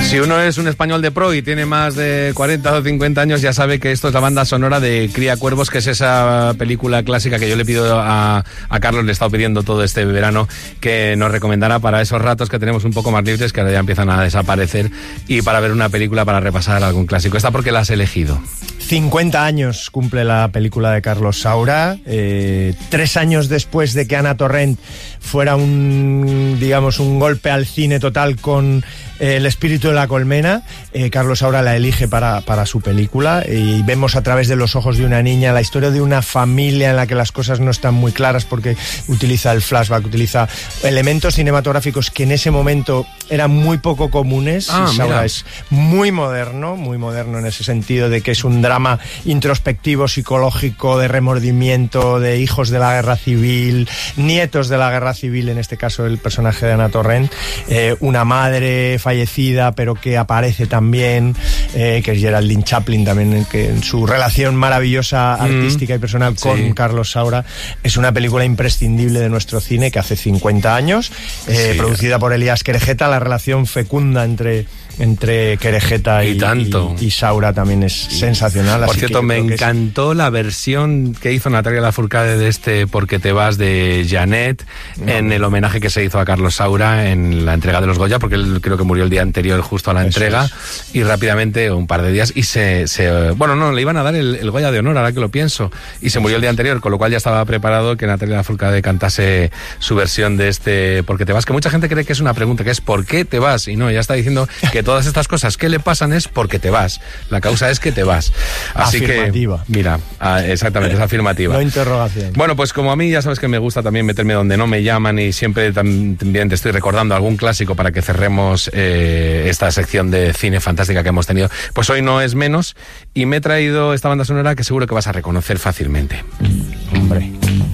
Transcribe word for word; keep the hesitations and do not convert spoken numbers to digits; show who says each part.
Speaker 1: Si uno es un español de pro y tiene más de cuarenta o cincuenta años, ya sabe que esto es la banda sonora de Cría Cuervos, que es esa película clásica que yo le pido a, a Carlos, le he estado pidiendo todo este verano, que nos recomendara para esos ratos que tenemos un poco más libres, que ahora ya empiezan a desaparecer, y para ver una película, para repasar algún clásico. ¿Esta por qué la has elegido?
Speaker 2: cincuenta años cumple la película de Carlos Saura, eh, tres años después de que Ana Torrent fuera un, digamos, un golpe al cine total con eh, El espíritu de la colmena, eh, Carlos Saura la elige para, para su película, y vemos a través de los ojos de una niña la historia de una familia en la que las cosas no están muy claras, porque utiliza el flashback, utiliza elementos cinematográficos que en ese momento eran muy poco comunes.
Speaker 1: Ah,
Speaker 2: Saura
Speaker 1: mira.
Speaker 2: es muy moderno, muy moderno en ese sentido de que es un drama introspectivo, psicológico, de remordimiento, de hijos de la guerra civil, nietos de la guerra civil, en este caso el personaje de Ana Torrent, eh, una madre fallecida pero que aparece también, eh, que es Geraldine Chaplin también, que en su relación maravillosa artística mm, y personal con sí. Carlos Saura. Es una película imprescindible de nuestro cine, que hace cincuenta años, eh, sí. producida por Elías Querejeta. La relación fecunda entre entre Querejeta y, y, tanto. y, y Saura también es sí. sensacional.
Speaker 1: Por
Speaker 2: así
Speaker 1: cierto,
Speaker 2: que
Speaker 1: me encantó es... la versión que hizo Natalia Lafourcade de este Porque te vas de Janet, no, en el homenaje que se hizo a Carlos Saura en la entrega de los Goya, porque él creo que murió el día anterior justo a la entrega, es. y rápidamente, un par de días, y se, se... Bueno, no, le iban a dar el, el Goya de honor, ahora que lo pienso, y se murió el día anterior, con lo cual ya estaba preparado que Natalia Lafourcade cantase su versión de este Porque te vas, que mucha gente cree que es una pregunta, que es ¿por qué te vas? Y no, ella está diciendo que todas estas cosas que le pasan es porque te vas. La causa es que te vas. Así
Speaker 2: afirmativa.
Speaker 1: Que, mira, ah, exactamente, es afirmativa.
Speaker 2: No interrogación.
Speaker 1: Bueno, pues como a mí ya sabes que me gusta también meterme donde no me llaman, y siempre también te estoy recordando algún clásico para que cerremos eh, esta sección de cine fantástica que hemos tenido. Pues hoy no es menos, y me he traído esta banda sonora que seguro que vas a reconocer fácilmente.
Speaker 2: Hombre.